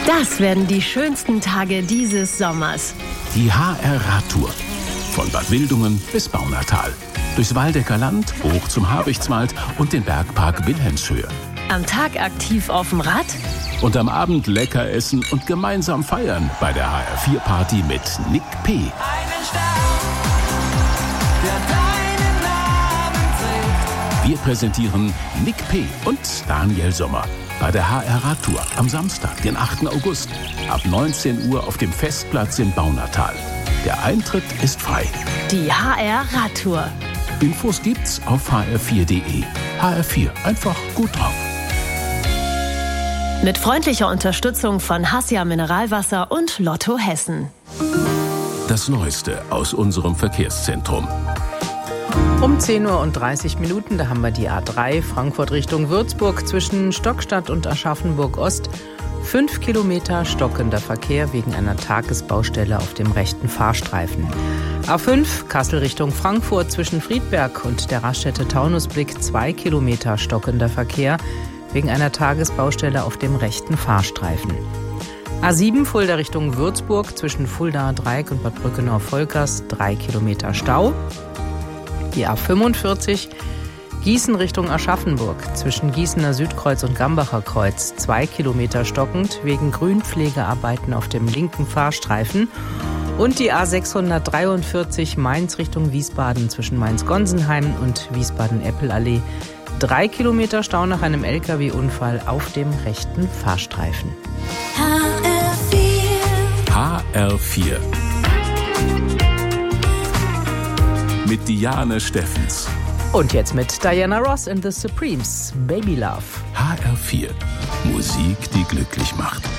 Das werden die schönsten Tage dieses Sommers. Die HR-Radtour. Von Bad Wildungen bis Baunatal. Durchs Waldecker Land, hoch zum Habichtswald und den Bergpark Wilhelmshöhe. Am Tag aktiv auf dem Rad. Und am Abend lecker essen und gemeinsam feiern bei der HR4-Party mit Nick P. Einen Stern, der deinen Namen trägt. Wir präsentieren Nick P. und Daniel Sommer bei der HR-Radtour am Samstag, den 8. August, ab 19 Uhr auf dem Festplatz in Baunatal. Der Eintritt ist frei. Die HR-Radtour. Infos gibt's auf hr4.de. HR4, einfach gut drauf. Mit freundlicher Unterstützung von Hassia Mineralwasser und Lotto Hessen. Das Neueste aus unserem Verkehrszentrum. Um 10:30 Uhr, da haben wir die A3 Frankfurt Richtung Würzburg zwischen Stockstadt und Aschaffenburg-Ost. 5 Kilometer stockender Verkehr wegen einer Tagesbaustelle auf dem rechten Fahrstreifen. A5 Kassel Richtung Frankfurt zwischen Friedberg und der Raststätte Taunusblick 2 Kilometer stockender Verkehr wegen einer Tagesbaustelle auf dem rechten Fahrstreifen. A7 Fulda Richtung Würzburg zwischen Fuldaer Dreieck und Bad Brückenau-Volkers 3 Kilometer Stau. Die A45 Gießen Richtung Aschaffenburg zwischen Gießener Südkreuz und Gambacher Kreuz 2 Kilometer stockend wegen Grünpflegearbeiten auf dem linken Fahrstreifen. Und die A643 Mainz Richtung Wiesbaden zwischen Mainz-Gonsenheim und Wiesbaden-Eppelallee 3 Kilometer Stau nach einem LKW-Unfall auf dem rechten Fahrstreifen. HR4 mit Diane Steffens. Und jetzt mit Diana Ross and the Supremes, Baby Love. HR4, Musik, die glücklich macht.